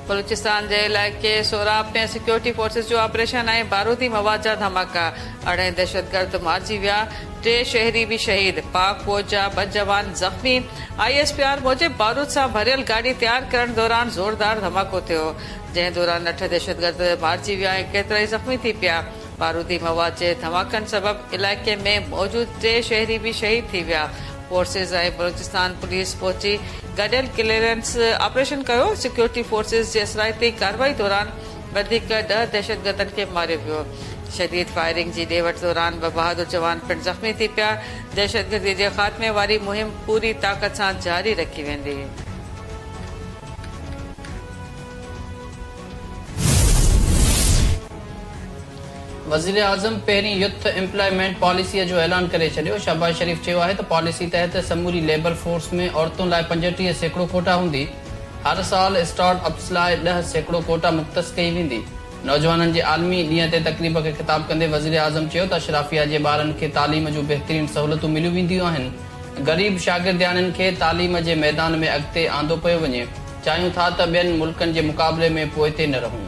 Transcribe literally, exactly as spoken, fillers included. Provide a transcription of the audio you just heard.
बलूचिस्तान जे इलाइक़े सोराब में security forces जो ऑपरेशन ऐं बारूदी मवाद जा धमाका। अड़े दहशतगर्द मारिजी विया, टे शहरी भी शहीद। पाक फौज जा ब जवान ज़ख़्मी। आईएसपीआर मूजिब बारूद सां भरियल गाड़ी तैयार करण दौरान ज़ोरदार धमाको थियो, जंहिं दौरान अठ दहशतगर्द मारिजी विया ऐं केतिरा ई ज़ख़्मी थी पिया। बारूदी मवाद जे धमाकनि सबबि इलाइक़े में मौजूद टे शहरी भी शहीद थी विया। फोर्सिस ऐं बलूचिस्तान पुलिस पहुची गॾियल क्लीयरेंस ऑपरेशन कयो। सिक्योरिटी फोर्सिस जे असराइती कार्रवाई दौरान वधीक ॾह दहशतगर्दनि खे मारियो वियो। शदीद फायरिंग जी ॾे वठ दौरान ब बहादुर जवान पिणु ज़ख़्मी थी पिया। दहशतगर्दी जे ख़ात्मे वारी मुहिम पूरी ताक़त सां जारी रखी वेंदी। वज़ीर आज़म पहिरीं यूथ एम्प्लॉयमेंट पॉलिसीअ जो ऐलान करे छॾियो। शहबाज शरीफ़ चयो आहे त पॉलिसी तहत समूरी लेबर फोर्स में औरतुनि लाइ पंजटीह सैकड़ो कोटा हूंदी। हर साल स्टार्ट अप्स लाइ ॾह सैकड़ो कोटा मुख़्तस कई वेंदी। नौजवाननि जे आलमी ॾींहं ते तक़रीब खे ख़िताब कंदे वज़ीर आज़म चयो त अशराफिया जे ॿारनि खे तालीम जूं बहितरीन सहूलियतूं मिलियूं वेंदियूं आहिनि। ग़रीब शागिर्दियाननि खे तालीम जे मैदान में अॻिते आंदो पियो वञे। चाहियूं था त ॿियनि मुल्कनि जे मुक़ाबले में पोइते न रहूं।